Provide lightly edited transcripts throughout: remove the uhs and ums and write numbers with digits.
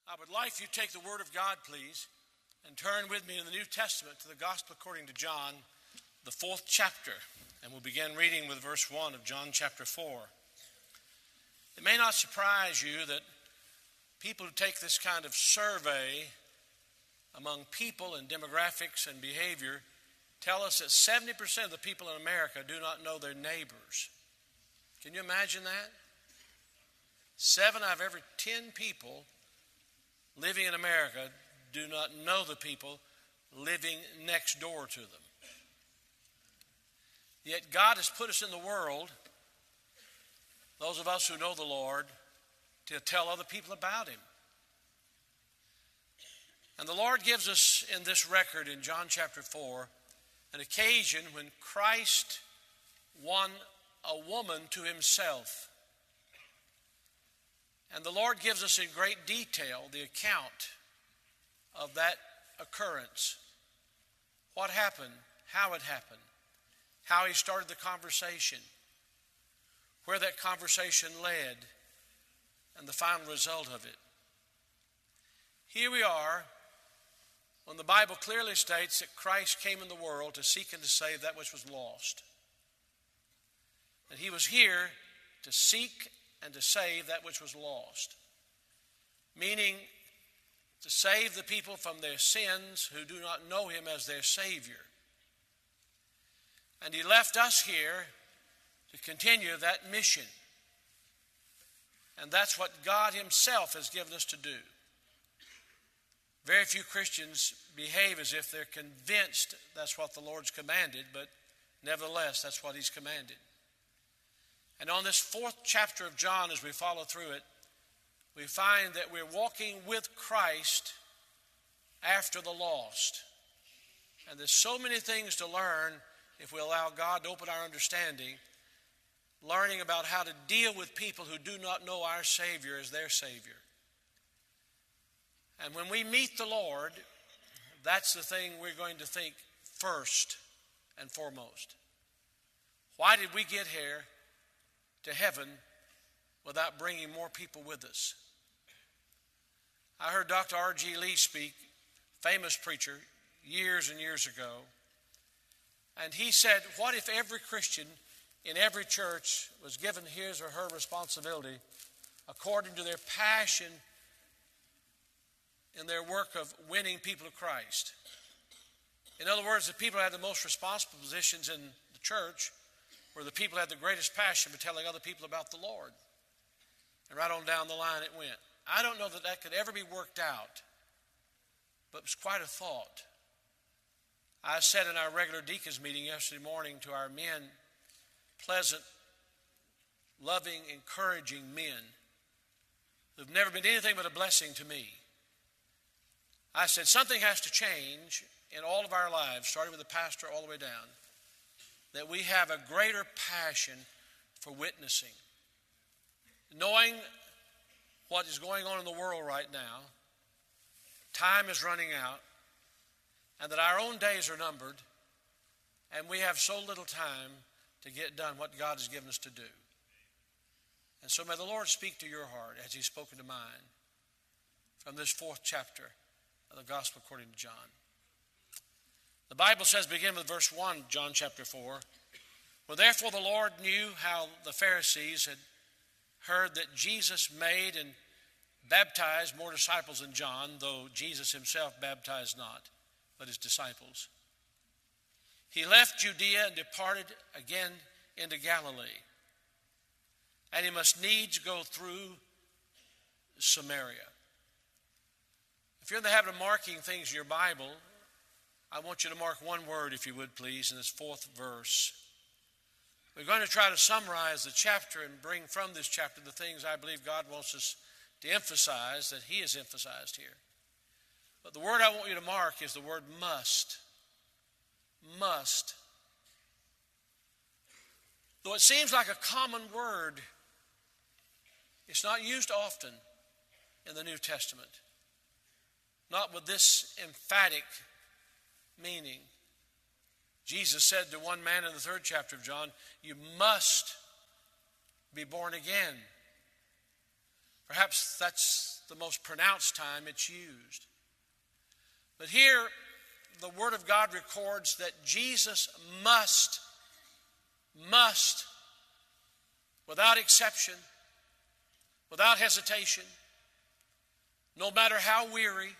I would like for you to take the Word of God, please, and turn with me in the New Testament to the Gospel according to John, the 4th chapter. And we'll begin reading with verse 1 of John chapter 4. It may not surprise you that people who take this kind of survey among people and demographics and behavior tell us that 70% of the people in America do not know their neighbors. Can you imagine that? 7 out of every 10 people living in America do not know the people living next door to them. Yet God has put us in the world, those of us who know the Lord, to tell other people about Him. And the Lord gives us in this record in John chapter 4 an occasion when Christ won a woman to Himself. And the Lord gives us in great detail the account of that occurrence. What happened, how it happened, how He started the conversation, where that conversation led, and the final result of it. Here we are when the Bible clearly states that Christ came in the world to seek and to save that which was lost. And He was here to seek and to save that which was lost. Meaning to save the people from their sins who do not know Him as their Savior. And He left us here to continue that mission. And that's what God Himself has given us to do. Very few Christians behave as if they're convinced that's what the Lord's commanded, but nevertheless, that's what He's commanded. And on this 4th chapter of John, as we follow through it, we find that we're walking with Christ after the lost. And there's so many things to learn if we allow God to open our understanding, learning about how to deal with people who do not know our Savior as their Savior. And when we meet the Lord, that's the thing we're going to think first and foremost. Why did we get here to heaven without bringing more people with us? I heard Dr. R.G. Lee speak, famous preacher, years and years ago. And he said, what if every Christian in every church was given his or her responsibility according to their passion in their work of winning people to Christ? In other words, the people who had the most responsible positions in the church were the people who had the greatest passion for telling other people about the Lord. And right on down the line it went. I don't know that that could ever be worked out, but it was quite a thought. I said in our regular deacons meeting yesterday morning to our men, pleasant, loving, encouraging men who've never been anything but a blessing to me. I said, something has to change in all of our lives, starting with the pastor all the way down, that we have a greater passion for witnessing. Knowing what is going on in the world right now, time is running out, and that our own days are numbered, and we have so little time to get done what God has given us to do. And so may the Lord speak to your heart as He's spoken to mine from this 4th chapter of the Gospel according to John. The Bible says, begin with verse 1, John chapter 4. Well, therefore the Lord knew how the Pharisees had heard that Jesus made and baptized more disciples than John, though Jesus Himself baptized not, but His disciples. He left Judea and departed again into Galilee. And He must needs go through Samaria. If you're in the habit of marking things in your Bible, I want you to mark one word, if you would please, in this 4th verse. We're going to try to summarize the chapter and bring from this chapter the things I believe God wants us to emphasize that He has emphasized here. But the word I want you to mark is the word must. Must. Though it seems like a common word, it's not used often in the New Testament. Not with this emphatic meaning. Jesus said to one man in the 3rd chapter of John, you must be born again. Perhaps that's the most pronounced time it's used. But here, the Word of God records that Jesus must, without exception, without hesitation, no matter how weary,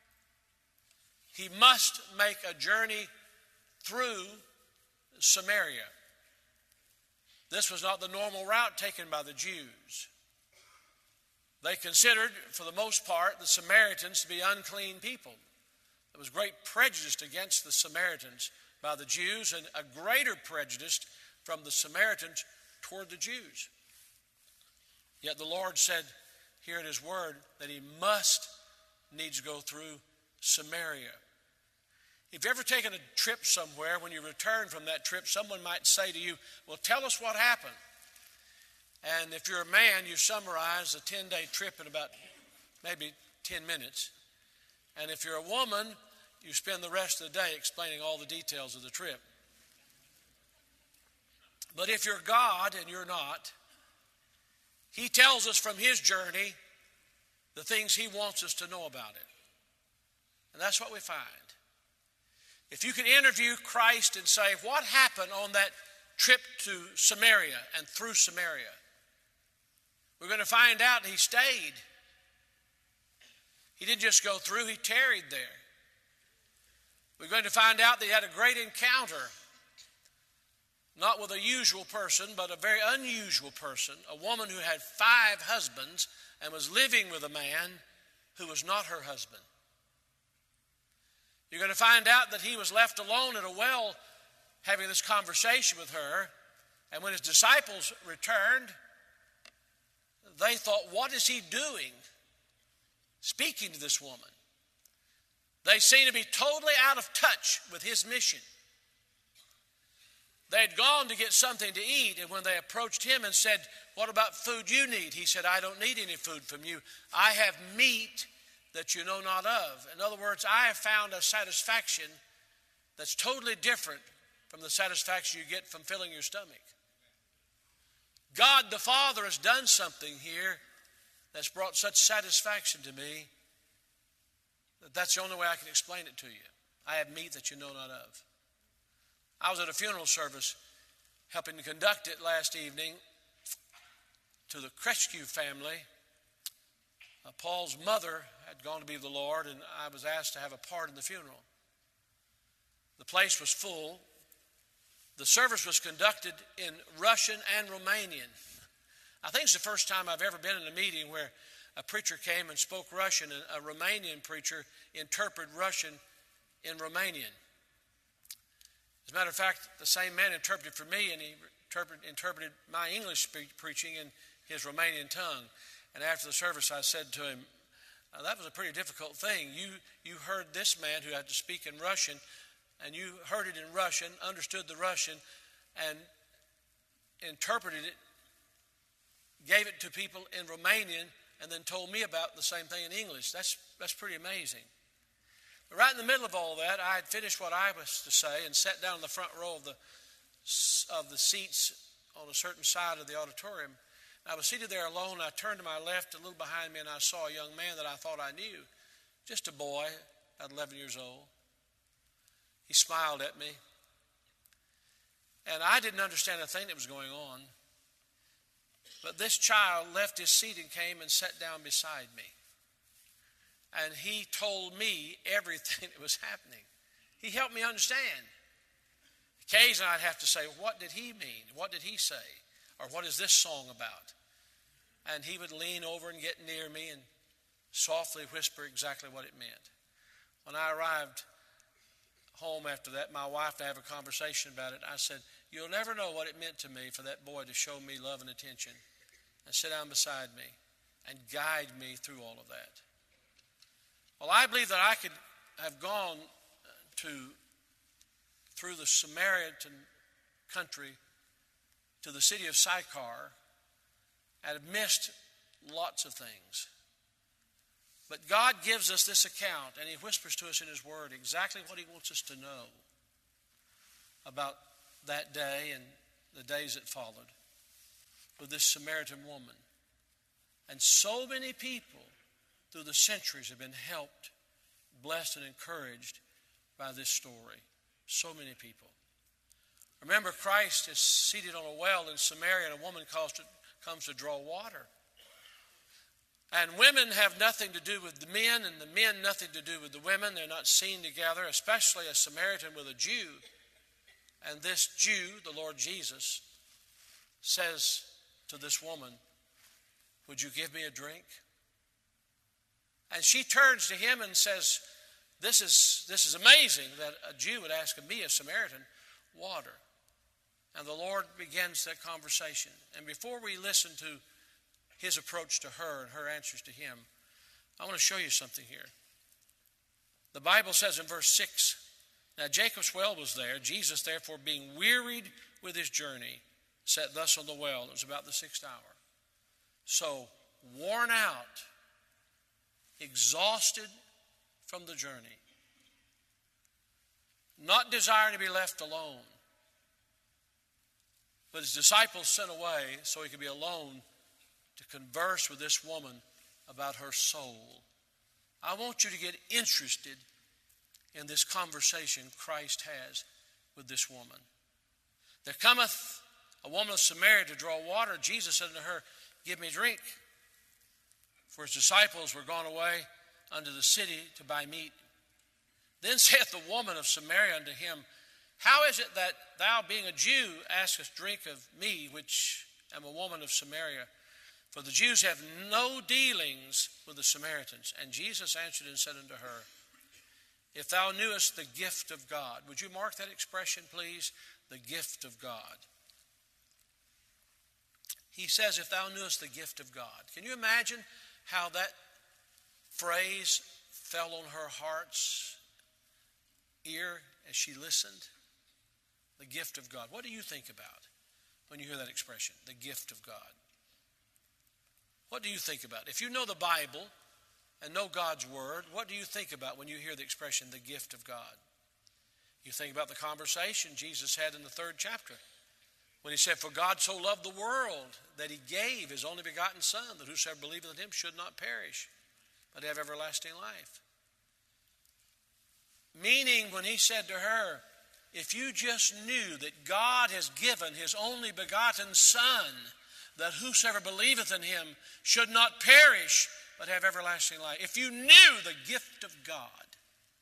he must make a journey through Samaria. This was not the normal route taken by the Jews. They considered, for the most part, the Samaritans to be unclean people. There was great prejudice against the Samaritans by the Jews, and a greater prejudice from the Samaritans toward the Jews. Yet the Lord said here in His Word that He must needs go through Samaria. If you've ever taken a trip somewhere, when you return from that trip, someone might say to you, well, tell us what happened. And if you're a man, you summarize a 10-day trip in about maybe 10 minutes. And if you're a woman, you spend the rest of the day explaining all the details of the trip. But if you're God, and you're not, He tells us from His journey the things He wants us to know about it. And that's what we find. If you can interview Christ and say, what happened on that trip to Samaria and through Samaria? We're going to find out He stayed. He didn't just go through, He tarried there. We're going to find out that He had a great encounter, not with a usual person, but a very unusual person, a woman who had 5 husbands and was living with a man who was not her husband. You're going to find out that He was left alone at a well having this conversation with her, and when His disciples returned, they thought, what is He doing speaking to this woman? They seemed to be totally out of touch with His mission. They had gone to get something to eat, and when they approached Him and said, what about food you need? He said, I don't need any food from you. I have meat that you know not of. In other words, I have found a satisfaction that's totally different from the satisfaction you get from filling your stomach. God the Father has done something here that's brought such satisfaction to me that that's the only way I can explain it to you. I have meat that you know not of. I was at a funeral service helping to conduct it last evening to the Kresge family. Paul's mother had gone to be with the Lord, and I was asked to have a part in the funeral. The place was full. The service was conducted in Russian and Romanian. I think it's the first time I've ever been in a meeting where a preacher came and spoke Russian, and a Romanian preacher interpreted Russian in Romanian. As a matter of fact, the same man interpreted for me, and he interpreted my English preaching in his Romanian tongue. And after the service, I said to him, that was a pretty difficult thing. You heard this man who had to speak in Russian, and you heard it in Russian, understood the Russian, and interpreted it, gave it to people in Romanian, and then told me about the same thing in English. That's pretty amazing. But right in the middle of all that, I had finished what I was to say and sat down in the front row of the seats on a certain side of the auditorium. I was seated there alone. I turned to my left, a little behind me, and I saw a young man that I thought I knew. Just a boy, about 11 years old. He smiled at me. And I didn't understand a thing that was going on. But this child left his seat and came and sat down beside me. And he told me everything that was happening. He helped me understand. Occasionally I'd have to say, what did he mean? What did he say? Or what is this song about? And he would lean over and get near me and softly whisper exactly what it meant. When I arrived home after that, my wife and I have a conversation about it. I said, you'll never know what it meant to me for that boy to show me love and attention and sit down beside me and guide me through all of that. Well, I believe that I could have gone through the Samaritan country to the city of Sychar and have missed lots of things. But God gives us this account, and He whispers to us in His Word exactly what He wants us to know about that day and the days that followed with this Samaritan woman. And so many people through the centuries have been helped, blessed, and encouraged by this story. So many people. Remember, Christ is seated on a well in Samaria, and a woman comes to draw water. And women have nothing to do with the men, and the men nothing to do with the women. They're not seen together, especially a Samaritan with a Jew. And this Jew, the Lord Jesus, says to this woman, "Would you give me a drink?" And she turns to him and says, This is amazing that a Jew would ask of me, a Samaritan, water. And the Lord begins that conversation. And before we listen to his approach to her and her answers to him, I want to show you something here. The Bible says in verse 6, "Now Jacob's well was there. Jesus, therefore, being wearied with his journey, sat thus on the well." It was about the 6th hour. So, worn out, exhausted from the journey, not desiring to be left alone, but his disciples sent away so he could be alone to converse with this woman about her soul. I want you to get interested in this conversation Christ has with this woman. "There cometh a woman of Samaria to draw water. Jesus said unto her, Give me drink. For his disciples were gone away unto the city to buy meat. Then saith the woman of Samaria unto him, How is it that thou, being a Jew, askest drink of me, which am a woman of Samaria? For the Jews have no dealings with the Samaritans. And Jesus answered and said unto her, If thou knewest the gift of God." Would you mark that expression, please? The gift of God. He says, "If thou knewest the gift of God." Can you imagine how that phrase fell on her heart's ear as she listened? The gift of God. What do you think about when you hear that expression? The gift of God. What do you think about? If you know the Bible and know God's Word, what do you think about when you hear the expression, the gift of God? You think about the conversation Jesus had in the 3rd chapter when he said, "For God so loved the world that he gave his only begotten Son, that whosoever believeth in him should not perish, but have everlasting life." Meaning when he said to her, if you just knew that God has given his only begotten Son, that whosoever believeth in him should not perish, but have everlasting life. If you knew the gift of God,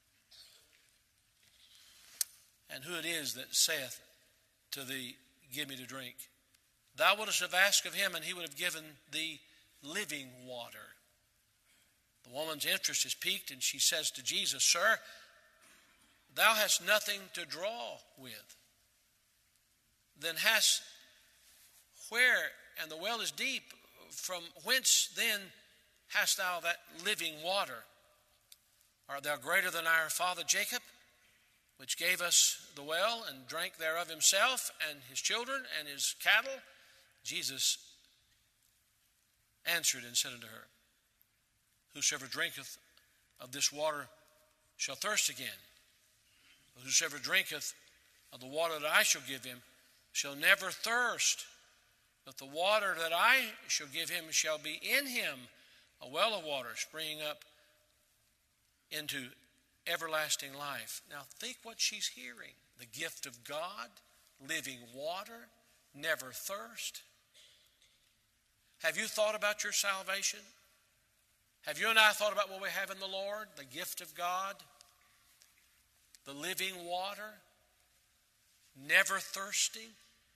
and who it is that saith to thee, "Give me to drink," thou wouldst have asked of him, and he would have given thee living water. The woman's interest is piqued, and she says to Jesus, "Sir, thou hast nothing to draw with. Then and the well is deep, from whence then hast thou that living water? Art thou greater than our father Jacob, which gave us the well, and drank thereof himself, and his children, and his cattle?" Jesus answered and said unto her, "Whosoever drinketh of this water shall thirst again. But whosoever drinketh of the water that I shall give him shall never thirst. But the water that I shall give him shall be in him a well of water springing up into everlasting life." Now think what she's hearing. The gift of God, living water, never thirst. Have you thought about your salvation? Have you and I thought about what we have in the Lord? The gift of God, the living water, never thirsting.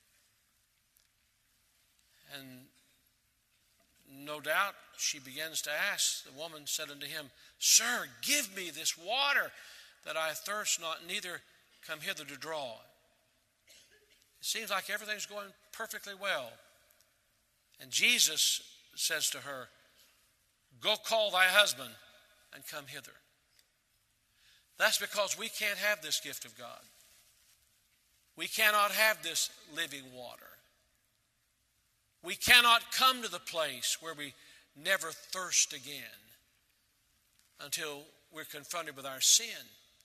And no doubt she begins to ask. The woman said unto him, "Sir, give me this water, that I thirst not, neither come hither to draw." It seems like everything's going perfectly well. And Jesus says to her, "Go call thy husband and come hither." That's because we can't have this gift of God. We cannot have this living water. We cannot come to the place where we never thirst again until we're confronted with our sin.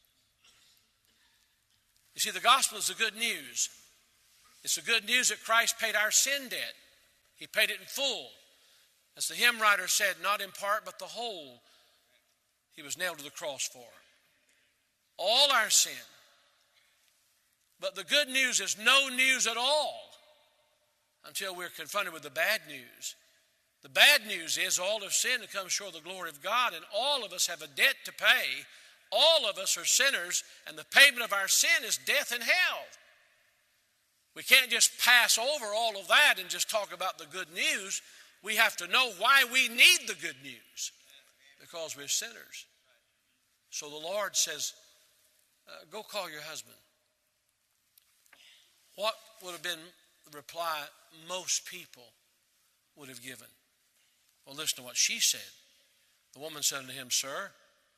You see, the gospel is the good news. It's the good news that Christ paid our sin debt. He paid it in full. As the hymn writer said, not in part but the whole, he was nailed to the cross for. All our sin. But the good news is no news at all until we're confronted with the bad news. The bad news is all have sinned and come short of the glory of God, and all of us have a debt to pay. All of us are sinners, and the payment of our sin is death and hell. We can't just pass over all of that and just talk about the good news. We have to know why we need the good news, because we're sinners. So the Lord says, go call your husband. What would have been the reply most people would have given? Well, listen to what she said. The woman said unto him, Sir,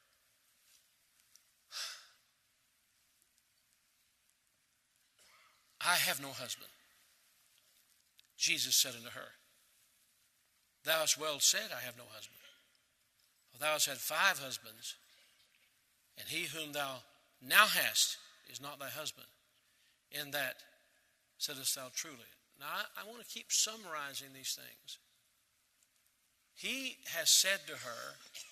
I have no husband. Jesus said unto her, Thou hast well said, I have no husband. For thou hast had 5 husbands, and he whom thou now hast is not thy husband. In that saidest thou truly. Now, I want to keep summarizing these things. He has said to her,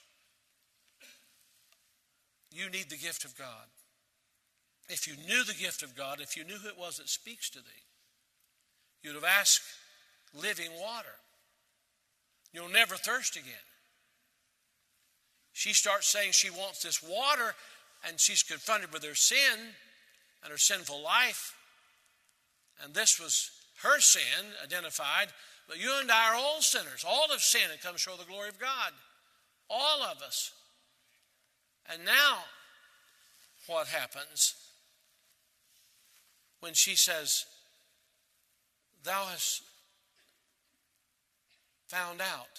you need the gift of God. If you knew the gift of God, if you knew who it was that speaks to thee, you'd have asked living water. You'll never thirst again. She starts saying she wants this water, and she's confronted with her sin and her sinful life. And this was her sin identified. But you and I are all sinners. All have sinned and come short of the glory of God. All of us. And now, what happens when she says, Thou hast found out?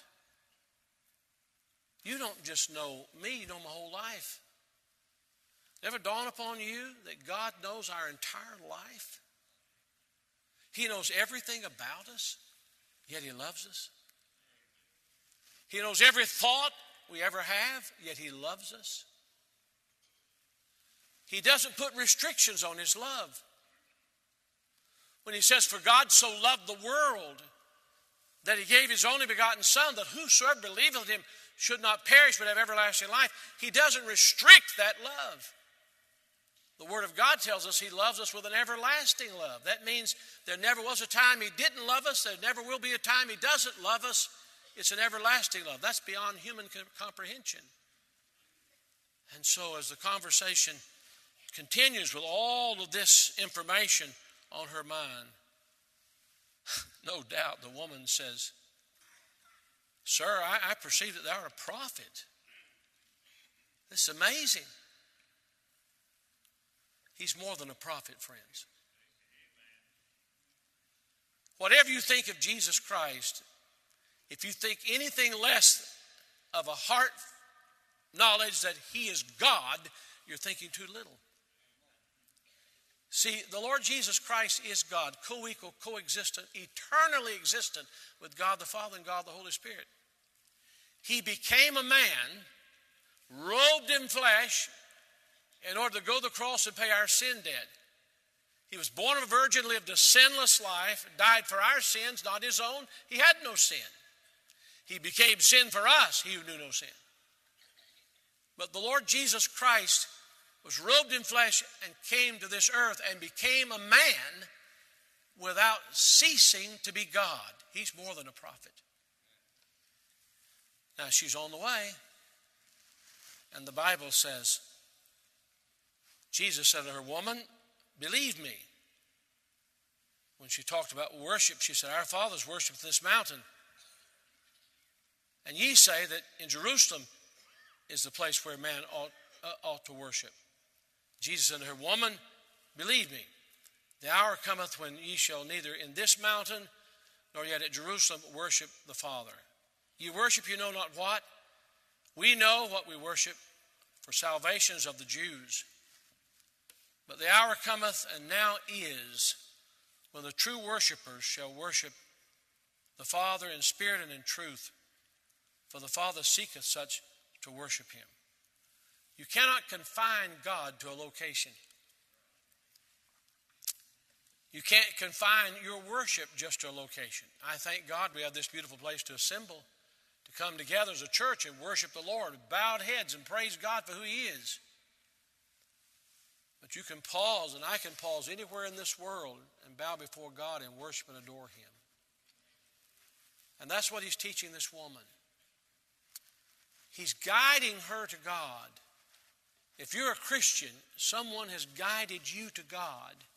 You don't just know me, you know my whole life. Never dawn upon you that God knows our entire life? He knows everything about us, yet He loves us. He knows every thought we ever have, yet He loves us. He doesn't put restrictions on His love. When He says, For God so loved the world that He gave His only begotten Son, that whosoever believeth in Him should not perish but have everlasting life, He doesn't restrict that love. The Word of God tells us He loves us with an everlasting love. That means there never was a time He didn't love us. There never will be a time He doesn't love us. It's an everlasting love. That's beyond human comprehension. And so as the conversation continues with all of this information on her mind, no doubt the woman says, Sir, I perceive that thou art a prophet. This is amazing. He's more than a prophet, friends. Whatever you think of Jesus Christ, if you think anything less of a heart knowledge that He is God, you're thinking too little. See, the Lord Jesus Christ is God, co-equal, co-existent, eternally existent with God the Father and God the Holy Spirit. He became a man, robed in flesh, in order to go to the cross and pay our sin debt. He was born of a virgin, lived a sinless life, died for our sins, not His own. He had no sin. He became sin for us, He who knew no sin. But the Lord Jesus Christ was robed in flesh and came to this earth and became a man without ceasing to be God. He's more than a prophet. Now she's on the way, and the Bible says, Jesus said to her, Woman, believe me. When she talked about worship, she said, Our fathers worship this mountain. And ye say that in Jerusalem is the place where man ought to worship. Jesus said to her, Woman, believe me, the hour cometh when ye shall neither in this mountain nor yet at Jerusalem worship the Father. Ye worship you know not what. We know what we worship, for salvation is of the Jews. But the hour cometh, and now is, when the true worshipers shall worship the Father in spirit and in truth, for the Father seeketh such to worship Him. You cannot confine God to a location. You can't confine your worship just to a location. I thank God we have this beautiful place to assemble. come together as a church and worship the Lord with bowed heads and praise God for who He is. But you can pause, and I can pause anywhere in this world and bow before God and worship and adore Him. And that's what He's teaching this woman. He's guiding her to God. If you're a Christian, someone has guided you to God.